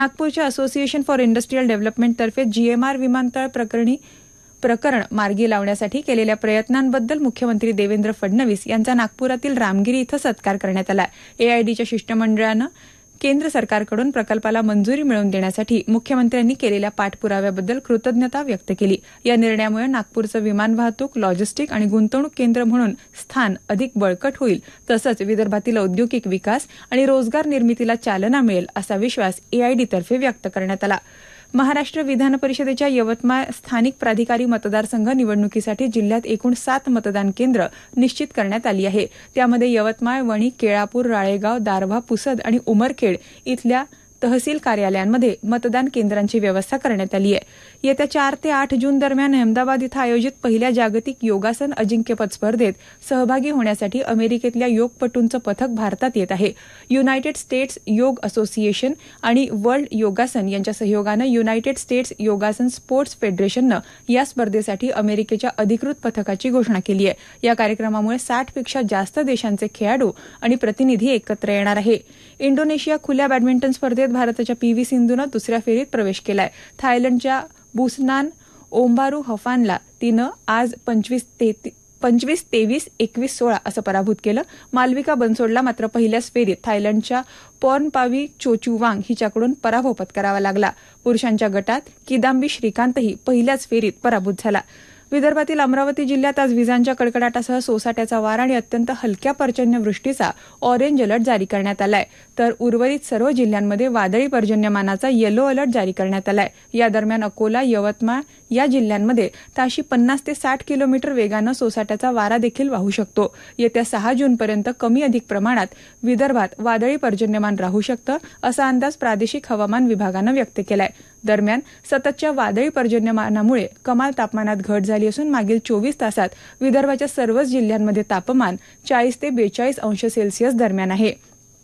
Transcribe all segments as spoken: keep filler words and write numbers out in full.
नागपूरच्या association for industrial development तर्फे GMR विमानतळ प्रकरणी प्रकरण मार्गी लावण्यासाठी केलेल्या प्रयत्नांबद्दल मुख्यमंत्री देवेंद्र फडणवीस यांचा नागपुरातील रामगिरी इथं सत्कार करण्यात आला। एआयडीच्या शिष्टमंडळानं केंद्र सरकारकडून प्रकल्पाला मंजुरी मिळवून देण्यासाठी मुख्यमंत्र्यांनी केलेल्या पाठपुराव्याबद्दल कृतज्ञता व्यक्त केली। या निर्णयामुळे नागपूरचं विमान वाहतूक, लॉजिस्टिक आणि गुंतवणूक केंद्र म्हणून स्थान अधिक बळकट होईल, तसंच विदर्भातील औद्योगिक विकास आणि रोजगार निर्मितीला चालना मिळेल असा विश्वास एआयडीतर्फे व्यक्त करण्यात आला। महाराष्ट्र विधान परिषदेच्या यवतमाळ स्थानिक प्राधिकारी मतदारसंघ निवडणुकीसाठी जिल्ह्यात एकूण सात मतदान केंद्र निश्चित करण्यात आली आहे। त्यामध्ये यवतमाळ, वणी, केळापूर, राळेगाव, दारव्हा, पुसद आणि उमरखेड इथल्या तहसील कार्यालयांमध्ये मतदान केंद्रांची व्यवस्था करण्यात आली आहे। येत्या चार ते आठ जून दरम्यान अहमदाबाद इथं आयोजित पहिल्या जागतिक योगासन अजिंक्यपद स्पर्धेत सहभागी होण्यासाठी अमेरिकेतल्या योगपटूंचं पथक भारतात येत आहे। युनायटेड स्टेट्स योग असोसिएशन आणि वर्ल्ड योगासन यांच्या सहयोगानं युनायटेड स्टेट्स योगासन स्पोर्ट्स फेडरेशननं या स्पर्धेसाठी अमेरिकेच्या अधिकृत पथकाची घोषणा केली आहे। या कार्यक्रमामुळे साठ पेक्षा जास्त देशांचे खेळाडू आणि प्रतिनिधी एकत्र येणार आहे। इंडोनेशिया खुल्या बॅडमिंटन स्पर्धेत भारताच्या पी व्ही सिंधूनं दुसऱ्या फेरीत प्रवेश केलाय। थायलंडच्या बुसनान ओंबारू हफानला तिनं आज पंचवीस पंचवीस तेवीस एकवीस सोळा असं पराभूत केलं। मालविका बनसोडला मात्र पहिल्याच फेरीत थायलंडच्या पॉर्नपावी चोचुवांग हिच्याकडून पराभव पत्करावा लागला। पुरुषांच्या गटात किदांबी श्रीकांतही पहिल्याच फेरीत पराभूत झाला। विदर्भातील अमरावती जिल्ह्यात आज विजांच्या कडकडाटासह सोसाट्याचा वारा आणि अत्यंत हलक्या पर्जन्यवृष्टीचा ऑरेंज अलर्ट जारी करण्यात आलाय, तर उर्वरित सर्व जिल्ह्यांमध्ये वादळी पर्जन्यमानाचा येलो अलर्ट जारी करण्यात आलाय। या दरम्यान अकोला, यवतमाळ या जिल्ह्यांमध्ये ताशी पन्नास ते साठ किलोमीटर वेगानं सोसाट्याचा वारा देखील वाहू शकतो। येत्या सहा जूनपर्यंत कमी अधिक प्रमाणात विदर्भात वादळी पर्जन्यमान राहू शकतं, असा अंदाज प्रादेशिक हवामान विभागानं व्यक्त केलाय। दरम्यान सततच्या वादळी पर्जन्यमानामुळे कमाल तापमानात घट झाली असून मागील चोवीस तासात विदर्भाच्या सर्वच जिल्ह्यांमध्ये तापमान चाळीस ते बेचाळीस अंश सेल्सिअस दरम्यान आहे।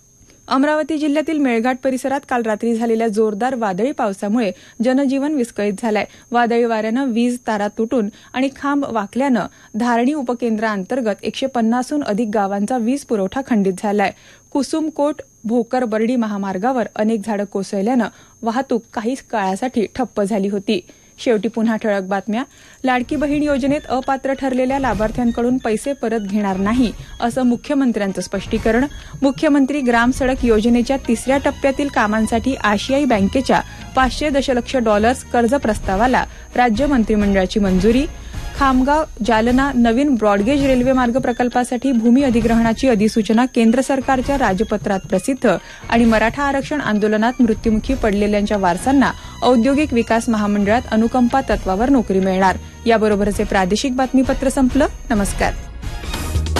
अमरावती जिल्ह्यातील मेळघाट परिसरात काल रात्री झालेल्या जोरदार वादळी पावसामुळे जनजीवन विस्कळीत झालंय। वादळी वाऱ्यानं वीज तारा तुटून आणि खांब वाकल्यानं धारणी उपकेंद्राअंतर्गत एकशे पन्नासहून अधिक गावांचा वीज पुरवठा खंडित झालाय। कुसुमकोट भोकर बर्डी महामार्गावर अनेक झाडं कोसळल्यानं वाहतूक काही काळासाठी ठप्प झाली होती। शेवटी पुन्हा ठळक बातम्या। लाडकी बहीण योजनेत अपात्र ठरलेल्या लाभार्थ्यांकडून पैसे परत घेणार नाही, असं मुख्यमंत्र्यांचं स्पष्टीकरण। मुख्यमंत्री ग्राम सडक योजनेच्या तिसऱ्या टप्प्यातील कामांसाठी आशियाई बँकेच्या पाचशे दशलक्ष डॉलर्स कर्ज प्रस्तावाला राज्य मंत्रिमंडळाची मंजुरी। खामगाव जालना नवीन ब्रॉडगेज रेल्वे मार्ग प्रकल्पासाठी भूमी अधिग्रहणाची अधिसूचना केंद्र सरकारच्या राजपत्रात प्रसिद्ध। आणि मराठा आरक्षण आंदोलनात मृत्युमुखी पडलेल्यांच्या वारसांना औद्योगिक विकास महामंडळात अनुकंपा तत्वावर नोकरी मिळणार। याबरोबरच हे प्रादेशिक बातमीपत्र संपलं। नमस्कार।